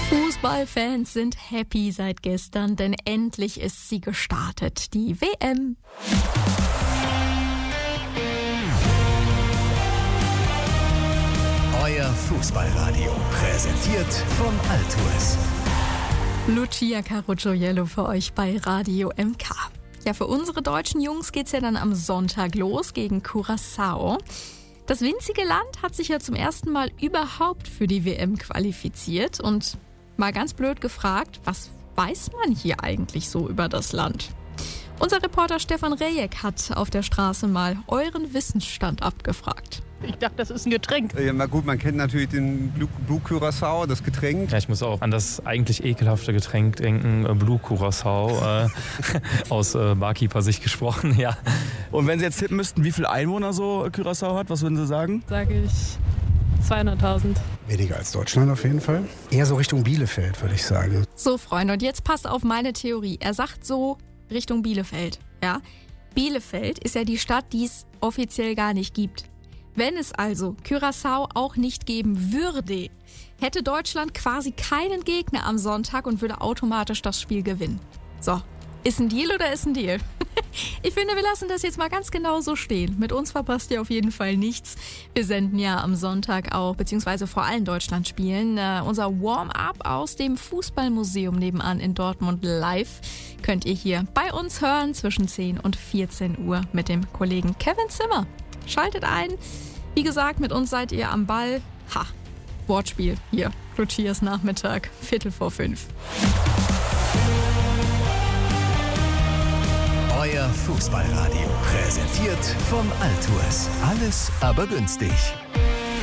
Fußballfans sind happy seit gestern, denn endlich ist sie gestartet, die WM. Euer Fußballradio, präsentiert von Altues. Lucia Carugioiello für euch bei Radio MK. Ja, für unsere deutschen Jungs geht's ja dann am Sonntag los gegen Curaçao. Das winzige Land hat sich ja zum ersten Mal überhaupt für die WM qualifiziert. Und mal ganz blöd gefragt, was weiß man hier eigentlich so über das Land? Unser Reporter Stefan Rejek hat auf der Straße mal euren Wissensstand abgefragt. Ich dachte, das ist ein Getränk. Ja, na gut, man kennt natürlich den Blue Curaçao, das Getränk. Ja, ich muss auch an das eigentlich ekelhafte Getränk denken, Blue Curaçao, aus Barkeeper-Sicht gesprochen, ja. Und wenn Sie jetzt tippen müssten, wie viele Einwohner so Curaçao hat, was würden Sie sagen? Sage ich 200.000. Weniger als Deutschland auf jeden Fall. Eher so Richtung Bielefeld, würde ich sagen. So, Freunde, und jetzt passt auf meine Theorie. Er sagt so Richtung Bielefeld, ja. Bielefeld ist ja die Stadt, die es offiziell gar nicht gibt. Wenn es also Curaçao auch nicht geben würde, hätte Deutschland quasi keinen Gegner am Sonntag und würde automatisch das Spiel gewinnen. So, ist ein Deal oder ist ein Deal? Ich finde, wir lassen das jetzt mal ganz genau so stehen. Mit uns verpasst ihr auf jeden Fall nichts. Wir senden ja am Sonntag auch, beziehungsweise vor allen Deutschlandspielen, unser Warm-up aus dem Fußballmuseum nebenan in Dortmund live. Könnt ihr hier bei uns hören zwischen 10 und 14 Uhr mit dem Kollegen Kevin Zimmer. Schaltet ein. Wie gesagt, mit uns seid ihr am Ball. Ha, Wortspiel hier. Lucias Nachmittag, 5:15. Euer Fußballradio, präsentiert von Altues. Alles aber günstig.